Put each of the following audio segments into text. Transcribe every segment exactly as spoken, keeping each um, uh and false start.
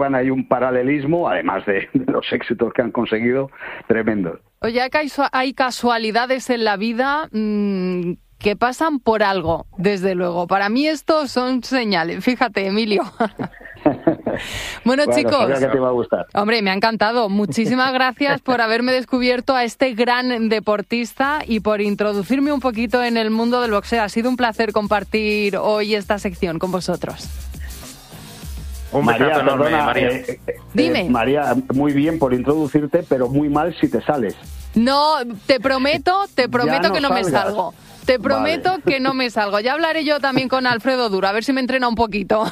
hay un paralelismo, además de, de los éxitos que han conseguido, tremendos. Oye, hay casualidades en la vida mmm, que pasan por algo, desde luego. Para mí esto son señales. Fíjate, Emilio. Bueno, bueno, chicos, sabía que te iba a gustar. Hombre, me ha encantado. Muchísimas gracias por haberme descubierto a este gran deportista y por introducirme un poquito en el mundo del boxeo. Ha sido un placer compartir hoy esta sección con vosotros. Un María, enorme, perdona, María. Eh, eh, Dime. María, muy bien por introducirte, pero muy mal si te sales. No, te prometo, te prometo no que no me salgas. salgo. Te prometo vale. que no me salgo. Ya hablaré yo también con Alfredo Duro, a ver si me entrena un poquito.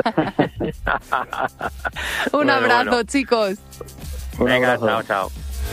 Un bueno, abrazo, bueno. chicos. Venga, chao, chao.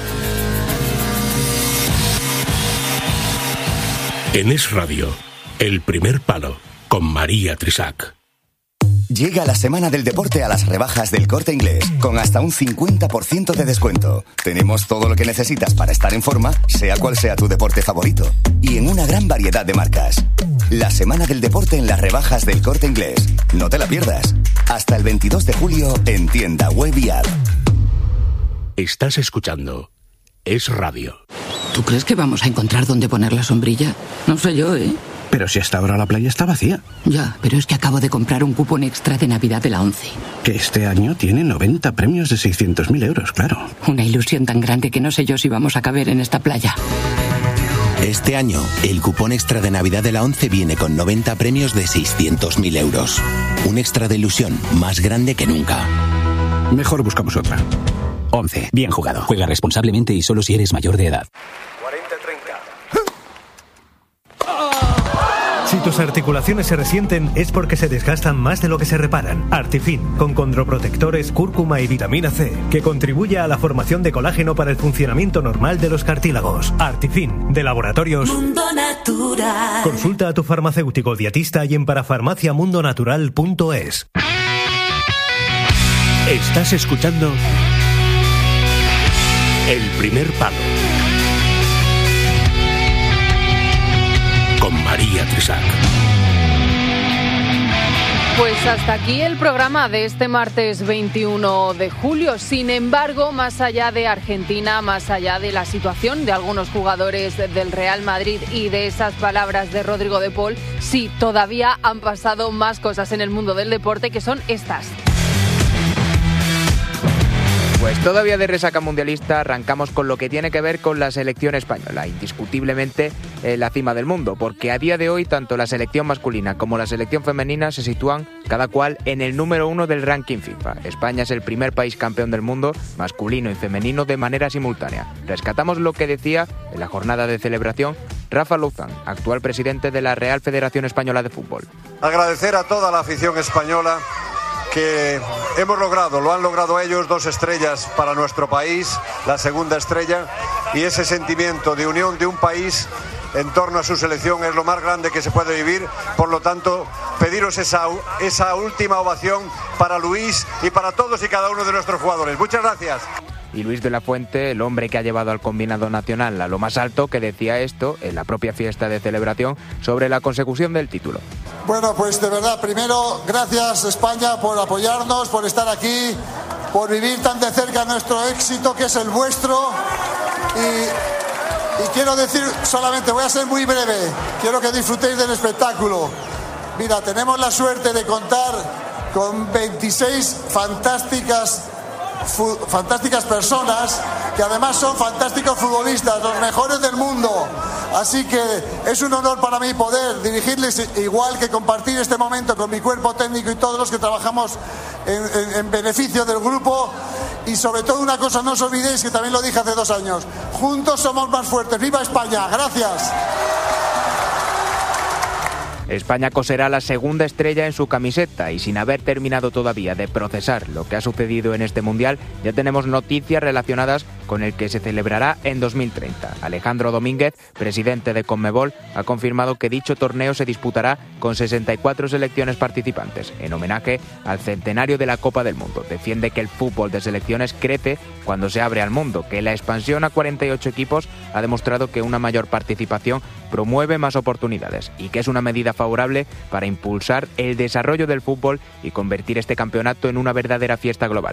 En Es Radio, El Primer Palo, con María Trisac. Llega la semana del deporte a las rebajas del Corte Inglés, con hasta un cincuenta por ciento de descuento. Tenemos todo lo que necesitas para estar en forma, sea cual sea tu deporte favorito. Y en una gran variedad de marcas. La semana del deporte en las rebajas del Corte Inglés. No te la pierdas. Hasta el veintidós de julio en tienda web y app. Estás escuchando Es Radio. ¿Tú crees que vamos a encontrar dónde poner la sombrilla? No sé yo, ¿eh? Pero si hasta ahora la playa está vacía. Ya, pero es que acabo de comprar un cupón extra de Navidad de la ONCE. Que este año tiene noventa premios de seiscientos mil euros, claro. Una ilusión tan grande que no sé yo si vamos a caber en esta playa. Este año, el cupón extra de Navidad de la ONCE viene con noventa premios de seiscientos mil euros. Un extra de ilusión más grande que nunca. Mejor buscamos otra. ONCE. Bien jugado. Juega responsablemente y solo si eres mayor de edad. cuarenta treinta. Si tus articulaciones se resienten es porque se desgastan más de lo que se reparan. Artifin, con condroprotectores, cúrcuma y vitamina C, que contribuye a la formación de colágeno para el funcionamiento normal de los cartílagos. Artifin, de Laboratorios Mundo Natural. Consulta a tu farmacéutico dietista y en parafarmacia mundo natural punto es. Estás escuchando El Primer Palo, con María Trisac. Pues hasta aquí el programa de este martes veintiuno de julio. Sin embargo, más allá de Argentina, más allá de la situación de algunos jugadores del Real Madrid y de esas palabras de Rodrigo de Paul, sí, todavía han pasado más cosas en el mundo del deporte, que son estas. Pues todavía de resaca mundialista arrancamos con lo que tiene que ver con la selección española, indiscutiblemente en la cima del mundo, porque a día de hoy tanto la selección masculina como la selección femenina se sitúan cada cual en el número uno del ranking FIFA. España es el primer país campeón del mundo, masculino y femenino de manera simultánea. Rescatamos lo que decía en la jornada de celebración Rafa Luzán, actual presidente de la Real Federación Española de Fútbol. Agradecer a toda la afición española que hemos logrado, lo han logrado ellos, dos estrellas para nuestro país, la segunda estrella, y ese sentimiento de unión de un país en torno a su selección es lo más grande que se puede vivir. Por lo tanto, pediros esa, esa última ovación para Luis y para todos y cada uno de nuestros jugadores. Muchas gracias. Y Luis de la Fuente, el hombre que ha llevado al combinado nacional a lo más alto, que decía esto en la propia fiesta de celebración sobre la consecución del título. Bueno, pues de verdad, primero, gracias España por apoyarnos, por estar aquí, por vivir tan de cerca nuestro éxito, que es el vuestro. Y, y quiero decir solamente, voy a ser muy breve, quiero que disfrutéis del espectáculo. Mira, tenemos la suerte de contar con veintiséis fantásticas fantásticas personas que además son fantásticos futbolistas, los mejores del mundo, así que es un honor para mí poder dirigirles, igual que compartir este momento con mi cuerpo técnico y todos los que trabajamos en, en, en beneficio del grupo. Y sobre todo una cosa, no os olvidéis que también lo dije hace dos años, juntos somos más fuertes. ¡Viva España! ¡Gracias! España coserá la segunda estrella en su camiseta y sin haber terminado todavía de procesar lo que ha sucedido en este Mundial, ya tenemos noticias relacionadas con el que se celebrará en dos mil treinta. Alejandro Domínguez, presidente de Conmebol, ha confirmado que dicho torneo se disputará con sesenta y cuatro selecciones participantes, en homenaje al centenario de la Copa del Mundo. Defiende que el fútbol de selecciones crece cuando se abre al mundo, que la expansión a cuarenta y ocho equipos ha demostrado que una mayor participación promueve más oportunidades y que es una medida favorable para impulsar el desarrollo del fútbol y convertir este campeonato en una verdadera fiesta global.